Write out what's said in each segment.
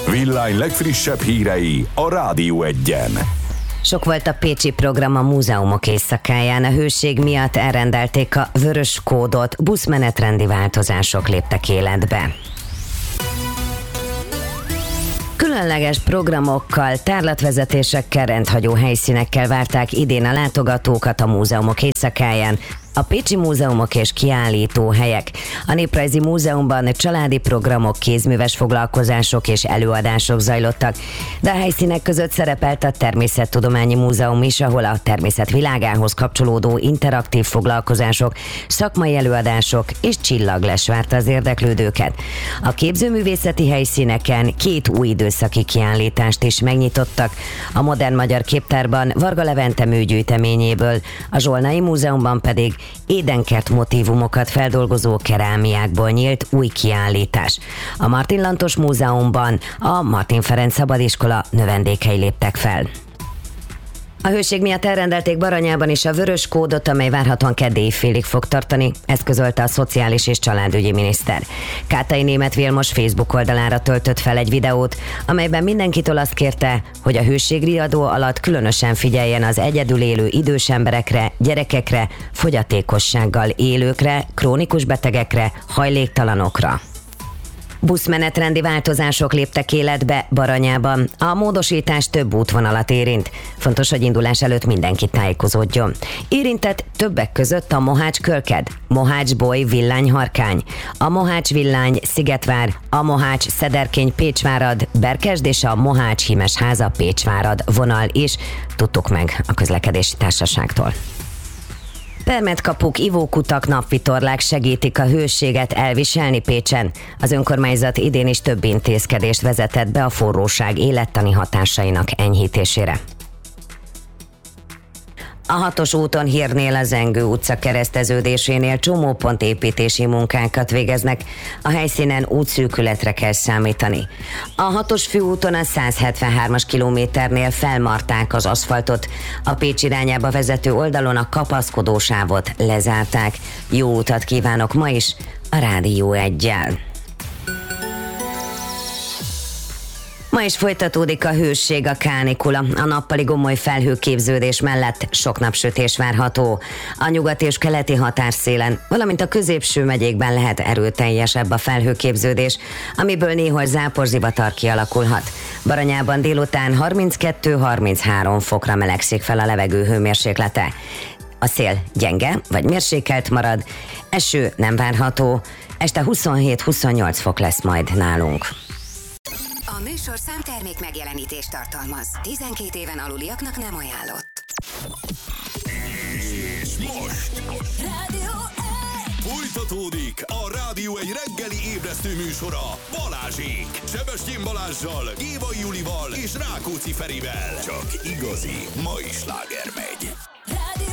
Villány legfrissebb hírei a Rádió Egyen. Sok volt a pécsi program a múzeumok éjszakáján. A hőség miatt elrendelték a vörös kódot, buszmenetrendi változások léptek életbe. Különleges programokkal, tárlatvezetésekkel, rendhagyó helyszínekkel várták idén a látogatókat a múzeumok éjszakáján. A pécsi múzeumok és kiállítóhelyek. A Néprajzi Múzeumban családi programok, kézműves foglalkozások és előadások zajlottak, de a helyszínek között szerepelt a Természettudományi Múzeum is, ahol a természet világához kapcsolódó interaktív foglalkozások, szakmai előadások és csillagles várta az érdeklődőket. A képzőművészeti helyszíneken 2 új időszaki kiállítást is megnyitottak. A Modern Magyar Képtárban Varga Levente műgyűjteményéből, a Zsolnai Múzeumban pedig édenkert motívumokat feldolgozó kerámiákból nyílt új kiállítás. A Martin Lantos Múzeumban a Martin Ferenc Szabadiskola növendékei léptek fel. A hőség miatt elrendelték Baranyában is a vörös kódot, amely várhatóan kedd éjfélig fog tartani, ezt közölte a Szociális és Családügyi Miniszter. Kátai Németh Vilmos Facebook oldalára töltött fel egy videót, amelyben mindenkitől azt kérte, hogy a hőségriadó alatt különösen figyeljen az egyedül élő idős emberekre, gyerekekre, fogyatékossággal élőkre, krónikus betegekre, hajléktalanokra. Buszmenetrendi változások léptek életbe Baranyában. A módosítás több útvonalat érint. Fontos, hogy indulás előtt mindenki tájékozódjon. Érintett többek között a Mohács-Kölked, Mohács-Boly Villányharkány, a Mohács-Villány Szigetvár, a Mohács-Szederkény-Pécsvárad, Berkesd és a Mohács-Hímesháza Pécsvárad vonal is. Tudtuk meg a közlekedési társaságtól. Permetkapuk, ivókutak, napvitorlák segítik a hőséget elviselni Pécsen. Az önkormányzat idén is több intézkedést vezetett be a forróság élettani hatásainak enyhítésére. A 6-os úton Hírnél a Zengő utca kereszteződésénél csomópontépítési munkákat végeznek. A helyszínen útszűkületre kell számítani. A 6-os főúton a 173-as kilométernél felmarták az aszfaltot. A Pécs irányába vezető oldalon a kapaszkodósávot lezárták. Jó utat kívánok ma is a Rádió Eggyel. Ma is folytatódik a hőség, a kánikula. A nappali gomoly felhőképződés mellett sok napsütés várható. A nyugati és keleti határszélen, valamint a középső megyékben lehet erőteljesebb a felhőképződés, amiből néhol záporzivatar kialakulhat. Baranyában délután 32-33 fokra melegszik fel a levegő hőmérséklete. A szél gyenge vagy mérsékelt marad, eső nem várható, este 27-28 fok lesz majd nálunk. A műsorszám termék megjelenítést tartalmaz. 12 éven aluliaknak nem ajánlott. És most Rádió folytatódik a Rádió egy reggeli ébresztő műsora Balázsék. Sebestyén Balázssal, Gévai Julival és Rákóczi Ferivel. Csak igazi mai sláger megy. Rádió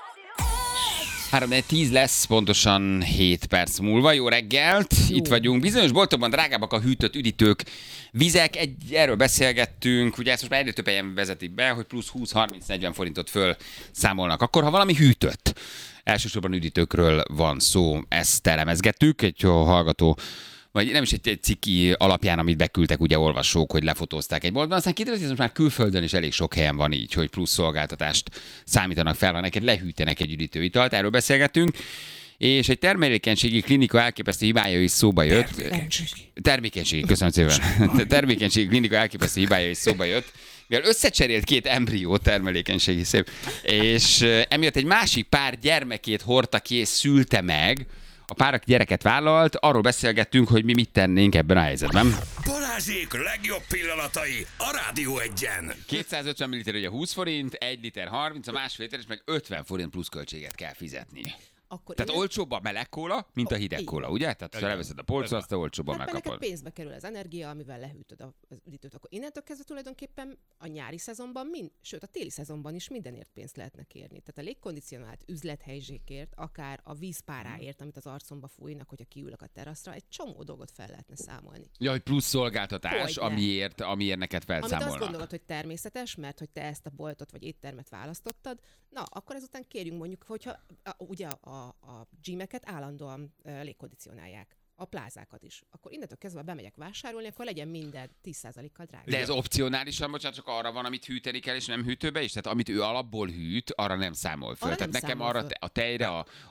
3-10 lesz, pontosan 7 perc múlva. Jó reggelt! Itt vagyunk. Bizonyos boltokban drágábbak a hűtött üdítők, vizek. Erről beszélgettünk. Ugye ezt most már egyre több helyen vezetik be, hogy plusz 20-30-40 forintot föl számolnak. Akkor, ha valami hűtött, elsősorban üdítőkről van szó, ezt elemezgettük. Egy hallgató, vagy nem is egy cikki alapján, amit beküldtek ugye olvasók, hogy lefotózták egy boltban. Aztán kiderült, hogy ez most már külföldön is elég sok helyen van így, hogy plusz szolgáltatást számítanak fel, ha neked lehűtenek egy üdítőitalt. Erről beszélgettünk. És egy termelékenységi klinika elképesztő hibája is szóba jött. Termékenységi, köszönöm szépen. Termékenységi klinika elképesztő hibája is szóba jött, mivel összecserélt 2 embrió termelékenységi szép, és emiatt egy másik pár gyermekét hordta ki és szülte meg. A pár, aki gyereket vállalt, arról beszélgettünk, hogy mi mit tennénk ebben a helyzetben. Balázsék legjobb pillanatai a Rádió Egyen. 250 ml ugye 20 forint, 1 liter 30, a másfél liter, és meg 50 forint plusz költséget kell fizetni. Akkor Tehát olcsóbb a meleg kóla, mint a hideg kóla, ugye? Tehát ha leveszed a polcra, azt olcsóbban hát megkapod. neked pénzbe kerül az energia, amivel lehűtöd az üdítőt. Akkor innentől kezdve tulajdonképpen a nyári szezonban, sőt a téli szezonban is mindenért pénzt lehetne kérni. Tehát a légkondicionált üzlethelyzsékért, akár a vízpáráért, amit az arcomba fújnak, hogyha kiülök a teraszra, egy csomó dolgot fel lehetne számolni. Ja, hogy plusz szolgáltatás, Hogyne. amiért neked felszámolnak. Amit azt gondolod, hogy természetes, mert hogy te ezt a boltot vagy éttermet választottad, na, akkor ezután kérjünk mondjuk, hogyha ugye a gymeket állandóan légkondicionálják. a plázákat is. Akkor innentől kezdve, ha bemegyek vásárolni, akkor legyen minden 10%-kal drágább. De ez opcionálisan, bocsánat, csak arra van, amit hűteni kell, és nem hűtőbe is? Tehát amit ő alapból hűt, arra nem számol föl. Arra Tehát nem nekem számol arra föl. a tejre,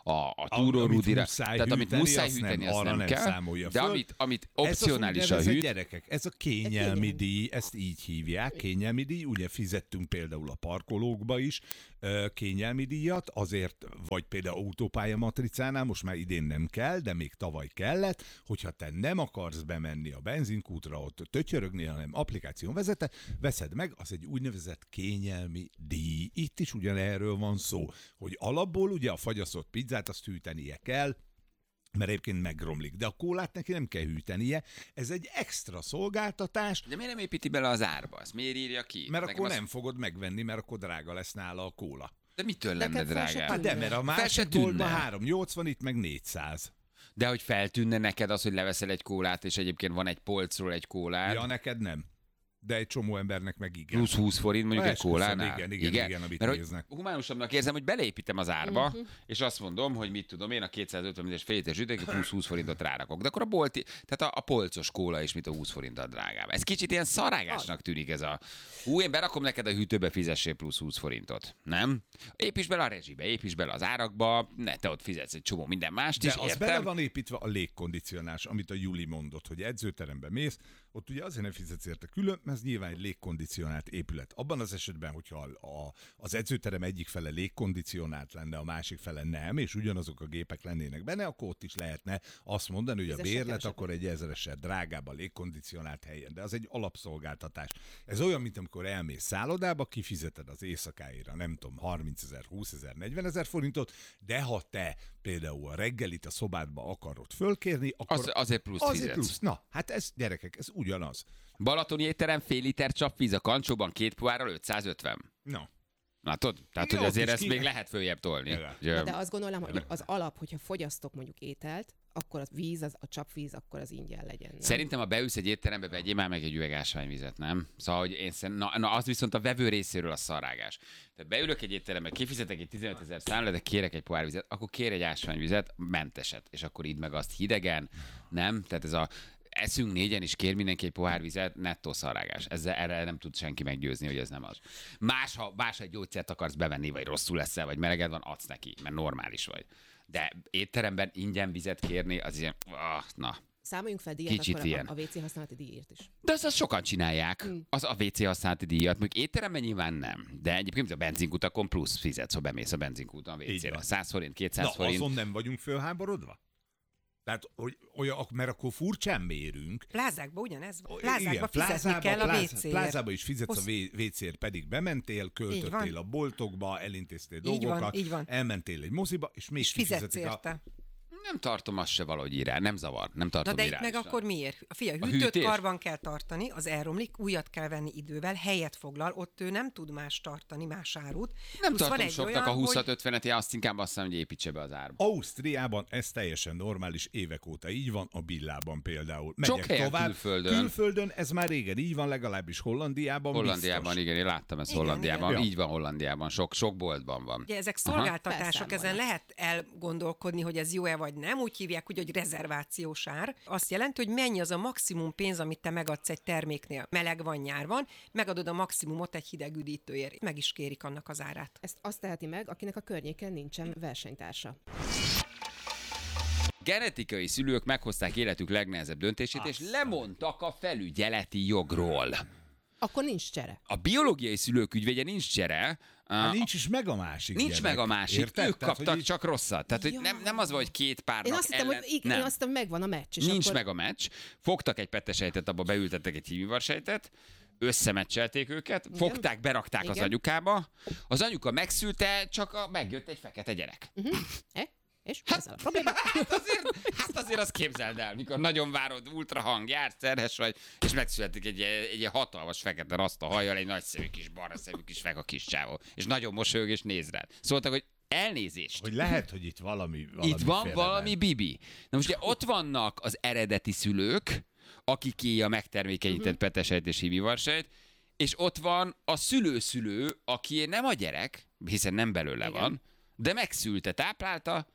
a túrórudira, tehát amit muszáj hűteni, azt nem kell. számolja De föl. amit opcionálisan ez a hűt, gyerekek, ez a kényelmi díj, ezt így hívják, kényelmi díj, ugye fizettünk például a parkolókba is kényelmi díjat, azért, vagy például autópálya matricánál, most már idén nem kell, de még tavaly kellett, hogyha te nem akarsz bemenni a benzinkútra, ott tötyörögni, hanem applikáción veszed meg, az egy úgynevezett kényelmi díj. Itt is ugyanerről van szó, hogy alapból ugye a fagyasztott pizzát azt hűtenie kell, mert egyébként megromlik. De a kólát neki nem kell hűtenie. Ez egy extra szolgáltatás. de miért nem építi bele az árba? Ezt miért írja ki? Mert Nekem akkor az- nem fogod megvenni, mert akkor drága lesz nála a kóla. De mitől lenne Neked fel se drágább? Hát de, mert a Fel se másik tűnne. boltban 380, itt meg 400. De hogy feltűnne neked az, hogy leveszel egy kólát, és egyébként van egy polcról egy kólád, Ja, neked nem. De egy csomó embernek meg igen. plusz 20 forint mondjuk egy Esküszöm, kólánál. igen, amit Mert hogy néznek. humánusabbnak érzem, hogy beleépítem az árba, és azt mondom, hogy mit tudom én, a 250 es fél literes üdeg, plusz 20 forintot rárakok. De akkor a bolti, tehát a polcos kóla is, mint a 20 forinttal drágább. Ez kicsit ilyen szarágásnak tűnik ez a... Én berakom neked a hűtőbe, fizessél plusz 20 forintot. Nem? Építs bele a rezsibe, építs bele az árakba, ne, te ott fizetsz egy csomó minden mást De is, az értem? bele van építve a légkondicionálás, amit a Juli mondott, hogy edzőterembe mész, ott ugye azért nem fizetsz érte külön, mert ez nyilván egy légkondicionált épület. Abban az esetben, hogyha az edzőterem egyik fele légkondicionált lenne, a másik fele nem, és ugyanazok a gépek lennének benne, akkor ott is lehetne azt mondani, hogy a Fizesse bérlet kevesebbet. akkor egy 1000-esel drágább a légkondicionált helyen. De az egy alapszolgáltatás. Ez olyan, mint amikor elmész szállodába, kifizeted az éjszakáira, nem tudom, 30 000, 20 000, 40 000 forintot, de ha te például a reggelit a szobádba akarod fölkérni, akkor Azért plusz azért fizetsz. plusz. Na, hát ez, gyerekek, ez ugyanaz. Balatoni étterem, fél liter csapvíz a kancsóban, 2 pohárral 550. Na, Látod? Tehát, Igen, hogy ott azért is ezt ki- még lehet följebb tolni. Igen. Ugye, Na, de azt gondolom, hogy az alap, hogyha fogyasztok mondjuk ételt, akkor a víz, a csapvíz, akkor az ingyen legyen. Nem? Szerintem, ha beülsz egy étterembe, vegyél már meg egy üveg ásványvizet, nem? Szóval, hogy én na, az viszont a vevő részéről a szarágás. Tehát beülök egy étterembe, kifizetek egy 15 000 számlát, de kérek egy pohár vizet, akkor kér egy ásványvizet, menteset, és akkor idd meg azt hidegen, nem? Tehát ez a eszünk négyen is kér mindenki egy pohár vizet, nettó szarágás. Erre nem tud senki meggyőzni, hogy ez nem az. Más, ha egy gyógyszert akarsz bevenni, vagy rosszul leszel, vagy meleged van, adsz neki, mert normális vagy. De étteremben ingyen vizet kérni, az ilyen, na. Számoljunk fel díjat Kicsit akkor ilyen. a WC használati díjért is. De azt sokan csinálják, az a WC használati díjat, mondjuk étteremben nyilván nem. De egyébként a benzinkutakon plusz fizetsz, ha bemész a benzinkúton a Így WC-re. van. 100 forint, 200 na forint. azon nem vagyunk fölháborodva? Tehát, hogy olyan, mert akkor furcsán mérünk. Plázákban ugyanez van. Igen, Plázákban fizetni kell a WC-ért. Plázába is fizetsz a WC-ért, pedig bementél, költöttél van. a boltokba, elintéztél Így van, dolgokat, így van. elmentél egy moziba, és még És fizetsz kifizetik érte. Nem tartom azt se valahogy irán, nem zavar, nem Na tartom de itt irányosan. meg akkor miért? Figyelj, A hűtőt hűtés? karban kell tartani, az elromlik, újat kell venni idővel, helyet foglal, ott ő nem tud más tartani, más árut. Nem Plusz van tartom egy soknak a olyan, 20-50-et, én azt inkább azt mondom, hogy építse be az árba. Ausztriában ez teljesen normális, évek óta így van, a Billában például. Sok helyen külföldön. Külföldön ez már régen így van, legalábbis Hollandiában Hollandiában, biztos. igen, én láttam ezt Igen, Hollandiában. igen. Így van Hollandiában, sok boltban van. Ugye ezek szolgáltatások, Felszámolnak. ezen lehet elgondolkodni, hogy ez jó-e vagy nem. Úgy hívják, hogy rezervációs ár. Azt jelenti, hogy mennyi az a maximum pénz, amit te megadsz egy terméknél. Meleg van, nyár van, megadod a maximumot egy hideg üdítőért. Meg is kérik annak az árát. Ezt azt teheti meg, akinek a környéken nincsen versenytársa. Genetikai szülők meghozták életük legnehezebb döntését, és lemondtak a felügyeleti jogról. Akkor nincs csere. A biológiai szülők ügyvédje nincs csere, Nincs is meg a másik nincs gyerek. meg a másik, Érted? ők Tehát, kaptak hogy csak rosszat. Tehát hogy Ja. nem az van, hogy két párnak Én azt hittem, ellen... hogy én azt hittem, megvan a meccs. És Nincs akkor... meg a meccs, fogtak egy pettesejtet, abba beültettek egy hímivarsejtet, összemeccselték őket, fogták, berakták az Igen. anyukába, az anyuka megszülte, csak megjött egy fekete gyerek. És ezzel a probléma. Hát azért azt képzeld el, mikor nagyon várod, ultrahang, jársz, terhes vagy, és megszületik egy ilyen hatalmas fekete raszta hajjal, egy nagy szemű kis barna szemű kis feka kis csávó, és nagyon mosolyog és néz rád. Szóltak, hogy elnézést. hogy lehet, hogy itt valami Itt van félre valami ment. bibi. Na most ugye ott vannak az eredeti szülők, akiké a megtermékenyített petesejt és hímivarsejt, és ott van a szülő, aki nem a gyerek, hiszen nem belőle Igen. van, de megszülte, táplálta,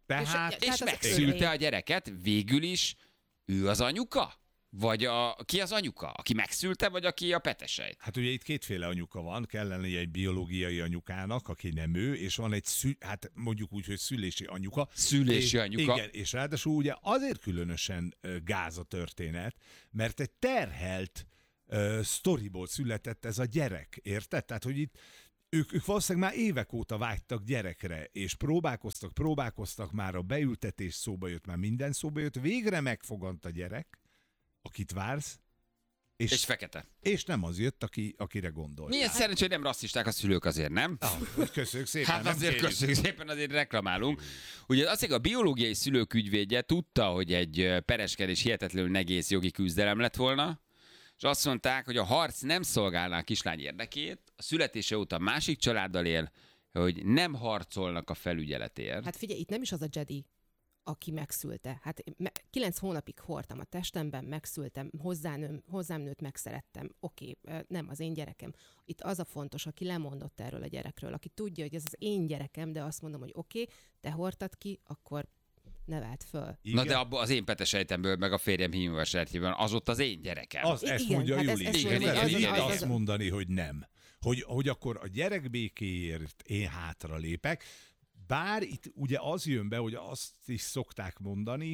Tehát... És az megszülte örvény. a gyereket, végül is ő az anyuka? Vagy ki az anyuka? Aki megszülte, vagy aki a petesejt? Hát ugye itt kétféle anyuka van, kellene egy biológiai anyukának, aki nem ő, és van egy, hát mondjuk úgy, hogy szülési anyuka. Szülési és, anyuka. Igen, és ráadásul ugye azért különösen gáz a történet, mert egy terhelt sztoriból született ez a gyerek, érted? Tehát, hogy itt ők valószínűleg már évek óta vágytak gyerekre, és próbálkoztak, már a beültetés szóba jött, már minden szóba jött, végre megfogant a gyerek, akit vársz, És fekete. és nem az jött, akire gondoltál. Milyen szerencsé, hogy nem rasszisták a szülők azért, nem? Köszönjük szépen. Hát nem azért kérjük. köszönjük szépen, azért reklamálunk. Ugye azért a biológiai szülők ügyvédje tudta, hogy egy pereskedés hihetetlenül nehéz jogi küzdelem lett volna, és azt mondták, hogy a harc nem szolgálná a kislány érdekét, a születése óta másik családdal él, hogy nem harcolnak a felügyeletért. Hát figyelj, itt nem is az a Jedi, aki megszülte. Hát 9 hónapig hordtam a testemben, megszültem, hozzám nőtt, megszerettem. Oké, nem az én gyerekem. Itt az a fontos, aki lemondott erről a gyerekről, aki tudja, hogy ez az én gyerekem, de azt mondom, hogy oké, te hordtad ki, akkor nevelt föl. Na de abban az én petesejtemből, meg a férjem hímvasártyában, az ott az én gyerekem. Ezt Igen, mondja hát Juli. ezt Igen, mondom, igen, Azt igen. mondani, hogy nem. Hogy akkor a gyerek békéért én hátra lépek, bár itt ugye az jön be, hogy azt is szokták mondani,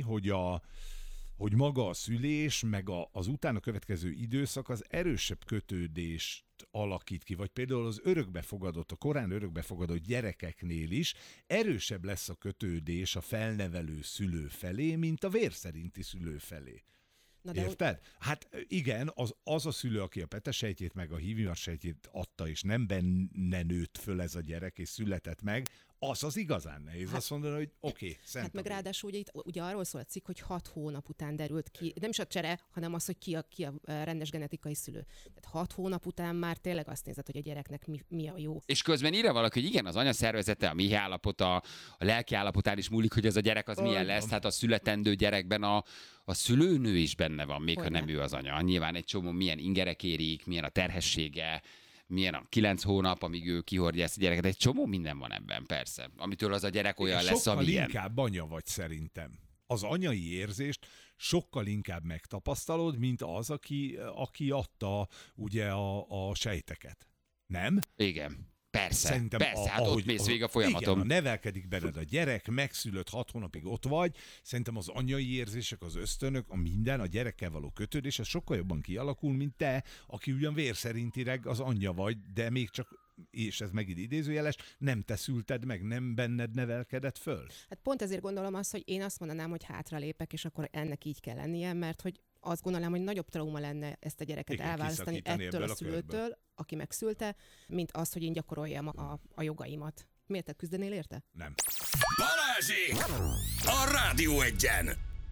hogy maga a szülés, meg az utána következő időszak az erősebb kötődést alakít ki, vagy például az a korán örökbefogadott gyerekeknél is erősebb lesz a kötődés a felnevelő szülő felé, mint a vérszerinti szülő felé. Érted? Hát igen, az a szülő, aki a petesejtjét meg a hívnivarsejtjét adta, és nem benne nőtt föl ez a gyerek, és született meg, az igazán nehéz. Azt mondani, hogy oké, Hát meg ráadásul ugye arról szól a cikk, hogy 6 hónap után derült ki, nem is a csere, hanem az, hogy ki a rendes genetikai szülő. Tehát 6 hónap után már tényleg azt nézed, hogy a gyereknek mi a jó. És közben írja valaki, hogy igen, az anyaszervezete, a mi állapota, a lelki állapotán is múlik, hogy ez a gyerek az milyen lesz. Tehát a születendő gyerekben a szülőnő is benne van, még ha nem ő az anya. Nyilván egy csomó milyen ingerek érik, milyen a terhessége, milyen a 9 hónap, amíg ő kihordja ezt a gyereket. Egy csomó minden van ebben, persze. Amitől az a gyerek olyan lesz, sokkal amilyen. inkább anya vagy szerintem. Az anyai érzést sokkal inkább megtapasztalod, mint az, aki adta ugye a sejteket. Nem? Igen. Persze, Szerintem persze, hát ott mész végig a folyamaton. Igen, nevelkedik benned a gyerek, megszülött 6 hónapig ott vagy, szerintem az anyai érzések, az ösztönök, a minden, a gyerekkel való kötődés, az sokkal jobban kialakul, mint te, aki ugyan vérszerintileg az anyja vagy, de még csak, és ez megint idézőjeles, nem te szülted meg, nem benned nevelkedett föl. Hát pont ezért gondolom azt, hogy én azt mondanám, hogy hátralépek, és akkor ennek így kell lennie, mert hogy azt gondolom, hogy nagyobb trauma lenne ezt a gyereket elválasztani ettől a szülőtől, aki megszülte, mint az, hogy én gyakoroljam a jogaimat. Miért te küzdenél érte? Nem. Balázsék! A Rádió Egyen!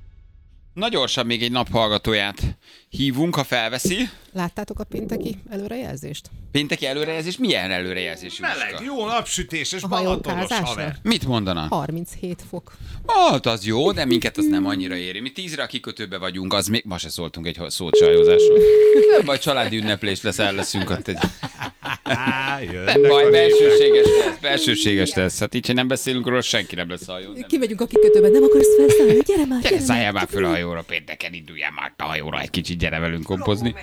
Na gyorsan még egy naphallgatóját hívunk, ha felveszi. Láttátok a pénteki előrejelzést? Pénteki előrejelzés? Milyen előrejelzés? Meleg, jó napsütéses, A balatonos hajókázásra? haver. Mit mondana? 37 fok. Hát az jó, de minket az nem annyira éri. Mi 10-re a kikötőbe vagyunk, az még ma se szóltunk egy szót sajozásról. Nem baj, családi ünneplés lesz, el leszünk ott egy... Nem baj, belsőséges lesz. Hát így, ha nem beszélünk róla, senki nem lesz a hajón. Nem. Kimegyünk a kikötőbe, nem akarsz felszállni? Gyere már, Gyere, szálljál már föl a hajóra, pénteken induljál már a hajóra egy kicsit, gyere velünk kompozni.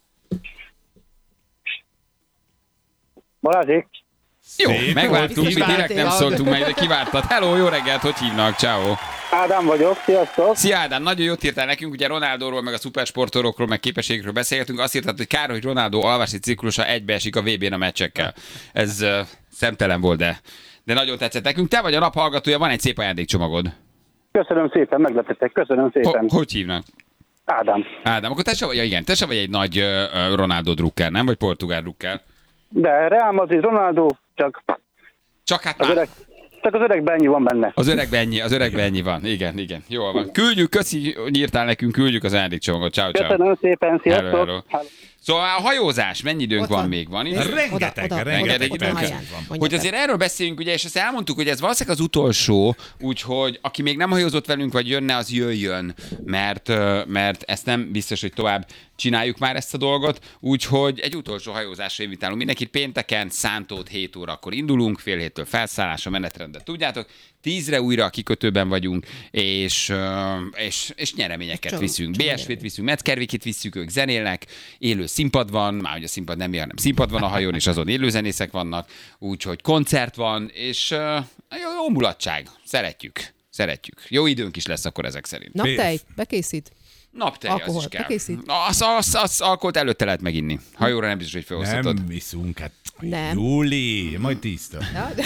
Balázsék, Jó, Szép megvártuk, volt, mi direkt nem kiváltad. szóltunk meg, de kivártad. Hello, jó reggelt, hogy hívnak? Ciao. Ádám vagyok, sziasztok! Szia Ádám, nagyon jót írtál nekünk, ugye Ronaldóról, meg a szupersportolókról, meg képességekről beszélgetünk. Azt írtad, hogy kár, hogy Ronaldo alvási ciklusa egybeesik a VB-n a meccsekkel. Ez szemtelen volt, de nagyon tetszett nekünk. Te vagy a nap hallgatója, van egy szép ajándékcsomagod. Köszönöm szépen, meglepetek, köszönöm szépen. Hogy hívnak? Ádám. Ádám, akkor te se vagy egy nagy Ronaldo drukker, nem? Vagy portugál drukker? De Real Madrid, Ronaldo, csak Csak hát az, már. csak az öregben ennyi van benne. Az öregben ennyi van. Igen. Jól van. Küldjük, köszi, hogy írtál nekünk, küldjük az ajándékcsomagot. Ciao. Köszönöm szépen, sziasztok! Hello. Szóval a hajózás, mennyi időnk Ott van van. még? Van itt? Rengeteg Rengeteg időnk időnk. van. Hogy azért erről beszéljünk, ugye, és azt elmondtuk, hogy ez valószínűleg az utolsó, úgyhogy aki még nem hajózott velünk, vagy jönne, az jöjjön, mert ezt nem biztos, hogy tovább csináljuk már ezt a dolgot, úgyhogy egy utolsó hajózásra invitálunk mindenkit. Pénteken, Szántót 7 órakor indulunk, fél héttől felszállás, a menetrendet tudjátok, 10-re újra a kikötőben vagyunk, és nyereményeket viszünk. BSV-t viszünk, Metkervikit viszünk, ők zenélnek, élő színpad van, már hogy a színpad nem ér, hanem színpad van a hajón, és azon élő zenészek vannak, úgyhogy koncert van, és jó mulatság. Szeretjük. Jó időnk is lesz akkor ezek szerint. Naptej, bekészít. Naptej, az is Alkohol, kell. bekészít? Az alkoholt előtte lehet meginni. Hajóra nem biztos, hogy felhozhatod. Nem iszunk, hát Nem. Júli, majd 10-től.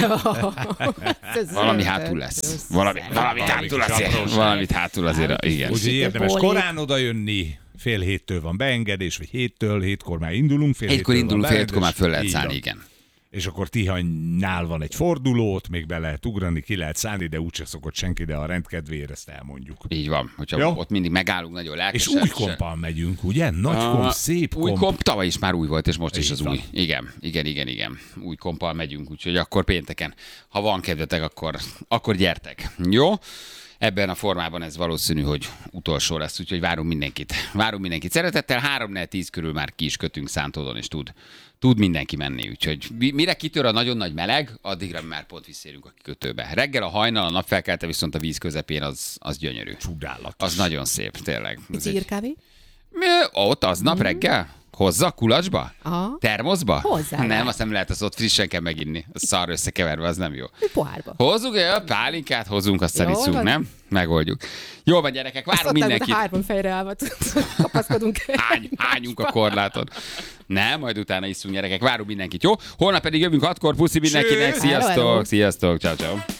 Valami hátul lesz. Valamit hátul azért, igen. Úgyhogy érdemes korán oda jönni, fél héttől van beengedés, vagy 7-kor már indulunk, fél Hétkor indulunk, fél hétkor már föl lehet Így szállni, van. igen. És akkor Tihanynál van egy fordulót, még be lehet ugrani, ki lehet szállni, de úgyse szokott senki, de a rendkedvéért ezt elmondjuk. Így van, hogyha Jó. ott mindig megállunk nagyon És lelkesen. új kompal megyünk, ugye? Nagy komp, szép Új komp. komp, tavaly is már új volt, és most is Így az van. új. Igen. Új kompal megyünk, úgyhogy akkor pénteken, ha van kedvetek, akkor gyertek. Jó? Ebben a formában ez valószínű, hogy utolsó lesz, úgyhogy várunk mindenkit szeretettel. 3-10 körül már ki is kötünk Szántódon, és tud mindenki menni, úgyhogy mire kitör a nagyon nagy meleg, addigra már pont visszérünk a kikötőbe. Reggel a hajnal, a napfelkelte viszont a víz közepén az gyönyörű. Csodálatos. Az nagyon szép, tényleg. Pici írkávé? Ott aznap reggel? Hozza kulacsba? Aha. Termoszba? Hozzá. Nem, azt nem lehet, azt ott frissen kell meginni. Az szar összekeverve, az nem jó. Pohárba. Hozzunk egy pálinkát, hozunk, aztán Jól iszunk, van. nem? Megoldjuk. Jól van, gyerekek, várunk mindenkit. 3 fejre állva kapaszkodunk. Hányunk a korláton. Nem, majd utána iszunk, gyerekek. Várunk mindenkit, jó? Holnap pedig jövünk 6-kor. Puszi mindenkinek. Hello, hello. Sziasztok. Ciao.